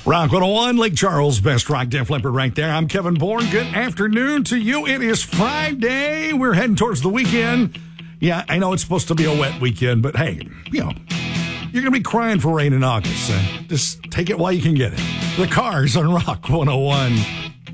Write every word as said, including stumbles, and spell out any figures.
Rock one oh one, Lake Charles, best rock Def Leppard right there. I'm Kevin Bourne. Good afternoon to you. It is Friday. We're heading towards the weekend. Yeah, I know it's supposed to be a wet weekend, but hey, you know, you're going to be crying for rain in August. So just take it while you can get it. The Cars on Rock one oh one.